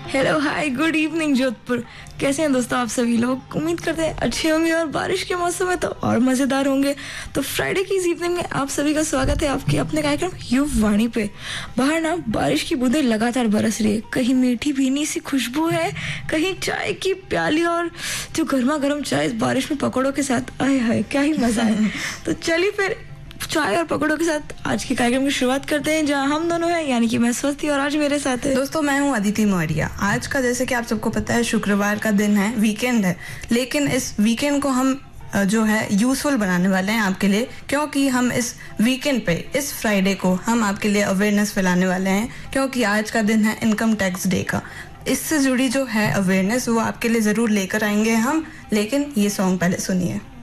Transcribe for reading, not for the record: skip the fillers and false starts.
Hello hi good evening Jodhpur. कैसे हैं दोस्तों आप सभी लोग? उम्मीद करते हैं अच्छे होंगे और बारिश के मौसम में तो और मज़ेदार होंगे। तो फ्राइडे की इस इवनिंग में आप सभी का स्वागत है आपके अपने कार्यक्रम युव वाणी पे। बाहर ना बारिश की बूंदें लगातार बरस रही है, कहीं मीठी भीनी सी खुशबू है, कहीं चाय की प्याली और जो गर्मा गर्म चाय बारिश में पकौड़ों के साथ, आए हाय क्या ही मज़ा है। तो चलिए फिर चाय और पकौड़ों के साथ आज के कार्यक्रम की शुरुआत करते हैं, जहां हम दोनों हैं, यानी कि मैं स्वस्ति और आज मेरे साथ है दोस्तों मैं हूं अदिति मौर्य। आज का जैसे कि आप सबको पता है शुक्रवार का दिन है, वीकेंड है, लेकिन इस वीकेंड को हम जो है यूजफुल बनाने वाले हैं आपके लिए, क्योंकि हम इस वीकेंड पे इस फ्राइडे को हम आपके लिए अवेयरनेस फैलाने वाले हैं, क्योंकि आज का दिन है इनकम टैक्स डे का। इससे जुड़ी जो है अवेयरनेस वो आपके लिए ज़रूर लेकर आएंगे हम, लेकिन ये सॉन्ग पहले सुनिए।